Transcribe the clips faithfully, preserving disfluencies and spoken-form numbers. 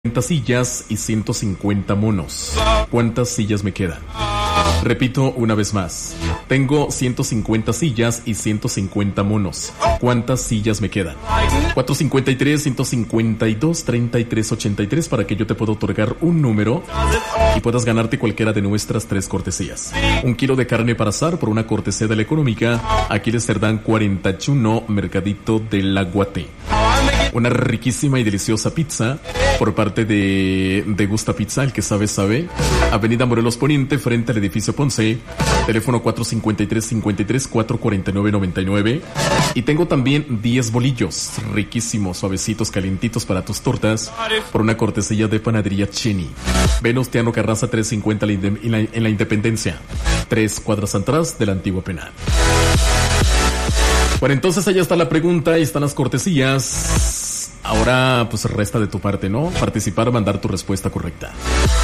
cincuenta sillas y ciento cincuenta monos. ¿Cuántas sillas me quedan? Repito una vez más. Tengo ciento cincuenta sillas y ciento cincuenta monos. ¿Cuántas sillas me quedan? cuatrocientos cincuenta y tres, ciento cincuenta y dos, treinta y tres ochenta y tres para que yo te pueda otorgar un número y puedas ganarte cualquiera de nuestras tres cortesías. Un kilo de carne para asar por una cortesía de la económica. Aquiles Cerdán cuarenta y uno, Mercadito del Aguate. Una riquísima y deliciosa pizza por parte de, de Gusta Pizza, el que sabe, sabe. Avenida Morelos Poniente, frente al edificio Ponce. Teléfono cuatro cinco tres, cinco tres, cuatro cuatro nueve, nueve nueve. Y tengo también diez bolillos riquísimos, suavecitos, calientitos para tus tortas por una cortesía de Panadería Cheni. Venustiano Carranza trescientos cincuenta en la, en la Independencia, tres cuadras atrás del antiguo penal. Bueno, entonces allá está la pregunta y están las cortesías. Ahora pues resta de tu parte, ¿no? Participar, mandar tu respuesta correcta.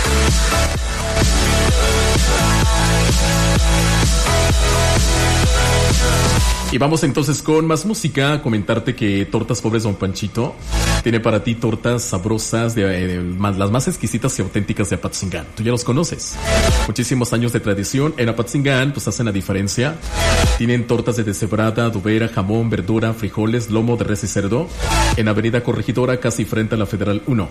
Y vamos entonces con más música. Comentarte que Tortas Pobres Don Panchito tiene para ti tortas sabrosas, de, de, de, las más exquisitas y auténticas de Apatzingán. Tú ya los conoces. Muchísimos años de tradición. En Apatzingán pues hacen la diferencia. Tienen tortas de deshebrada, dubera, jamón, verdura, frijoles, lomo de res y cerdo. En Avenida Corregidora, casi frente a la Federal uno.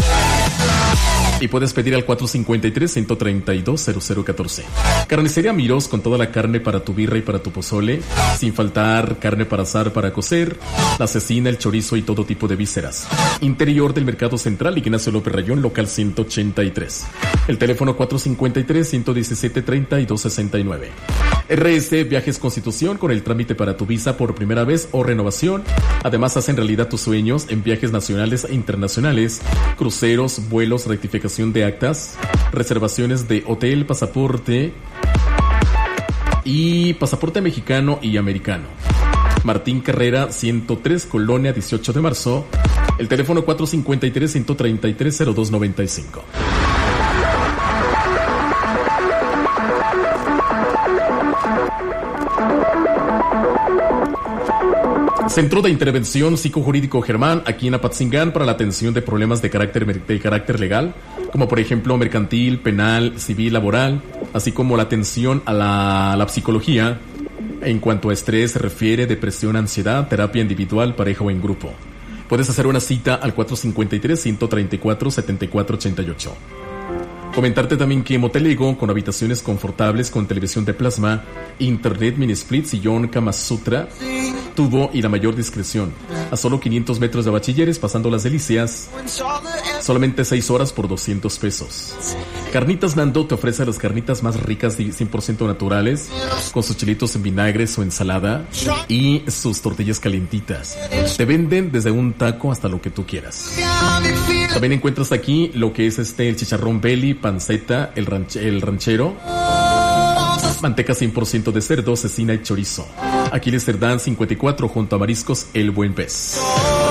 Y puedes pedir al cuatro cinco tres, ciento treinta y dos, cero cero uno cuatro. Carnicería Miros, con toda la carne para tu birra y para tu pozole. Sin faltar carne para asar, para cocer, la cecina, el chorizo y todo tipo de vísceras. Interior del Mercado Central, Ignacio López Rayón, local ciento ochenta y tres. El teléfono cuatro cinco tres, ciento diecisiete, treinta y dos sesenta y nueve. R S Viajes Constitución, con el trámite para tu visa por primera vez o renovación. Además hacen realidad tus sueños en viajes nacionales e internacionales, cruceros, vuelos, rectificación de actas, reservaciones de hotel, pasaporte y pasaporte mexicano y americano. Martín Carrera ciento tres, Colonia dieciocho de marzo. El teléfono cuatro cinco tres, ciento treinta y tres, cero dos noventa y cinco. Centro de Intervención Psicojurídico Germán, aquí en Apatzingán, para la atención de problemas de carácter, de carácter legal, como por ejemplo mercantil, penal, civil, laboral, así como la atención a la, a la psicología en cuanto a estrés se refiere, depresión, ansiedad, terapia individual, pareja o en grupo. Puedes hacer una cita al cuatro cinco tres, ciento treinta y cuatro, setenta y cuatro ochenta y ocho. Comentarte también que Motel Ego, con habitaciones confortables, con televisión de plasma, internet, mini split, sillón, cama sutra, tubo y la mayor discreción. A solo quinientos metros de Bachilleres, pasando las delicias. Solamente seis horas por doscientos pesos. Carnitas Nando te ofrece las carnitas más ricas y cien por ciento naturales, con sus chilitos en vinagre, su ensalada y sus tortillas calientitas. Te venden desde un taco hasta lo que tú quieras. También encuentras aquí lo que es este el chicharrón belly, panceta, el, ranch, el ranchero, manteca cien por ciento de cerdo, cecina y chorizo. Aquiles Cerdán cincuenta y cuatro, junto a Mariscos El Buen Pez.